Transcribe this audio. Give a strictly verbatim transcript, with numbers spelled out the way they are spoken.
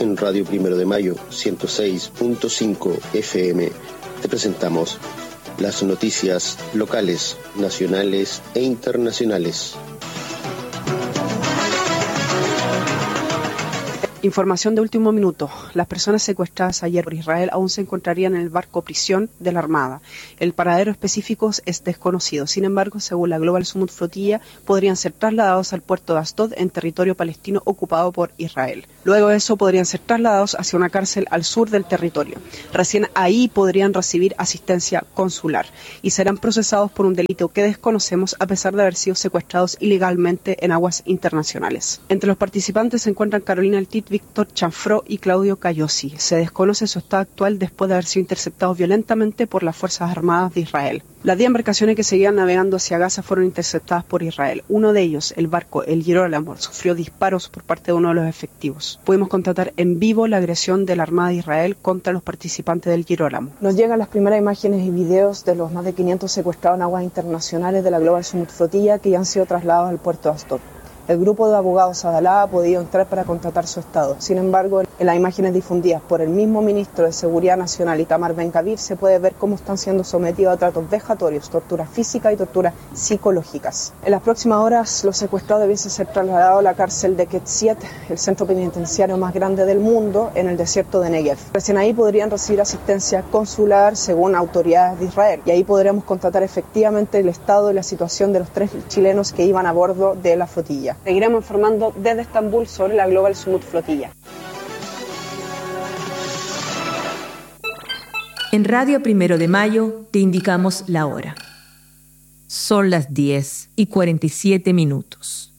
en Radio Primero de Mayo ciento seis punto cinco F M te presentamos las noticias locales, nacionales e internacionales. Información de último minuto. Las personas secuestradas ayer por Israel aún se encontrarían en el barco prisión de la Armada. El paradero específico es desconocido. Sin embargo, según la Global Summit Flotilla, podrían ser trasladados al puerto de Asdod en territorio palestino ocupado por Israel. Luego de eso, podrían ser trasladados hacia una cárcel al sur del territorio. Recién ahí podrían recibir asistencia consular y serán procesados por un delito que desconocemos a pesar de haber sido secuestrados ilegalmente en aguas internacionales. Entre los participantes se encuentran Carolina Altit, Víctor Chanfró y Claudio Cayosi. Se desconoce su estado actual después de haber sido interceptados violentamente por las Fuerzas Armadas de Israel. Las diez embarcaciones que seguían navegando hacia Gaza fueron interceptadas por Israel. Uno de ellos, el barco El Girolamo, sufrió disparos por parte de uno de los efectivos. Pudimos constatar en vivo la agresión de la Armada de Israel contra los participantes del Girolamo. Nos llegan las primeras imágenes y videos de los más de quinientos secuestrados en aguas internacionales de la Global Summit Flotilla que ya han sido trasladados al puerto de Asdod. El grupo de abogados Adalá ha podido entrar para constatar su estado. Sin embargo, en las imágenes difundidas por el mismo ministro de Seguridad Nacional, Itamar Ben-Gvir, se puede ver cómo están siendo sometidos a tratos vejatorios, torturas físicas y torturas psicológicas. En las próximas horas, los secuestrados debiesen ser trasladados a la cárcel de Ketziat, el centro penitenciario más grande del mundo, en el desierto de Negev. Recién ahí podrían recibir asistencia consular según autoridades de Israel. Y ahí podremos constatar efectivamente el estado y la situación de los tres chilenos que iban a bordo de la flotilla. Seguiremos informando desde Estambul sobre la Global Summit Flotilla. En Radio Primero de Mayo te indicamos la hora. Son las diez y cuarenta y siete minutos.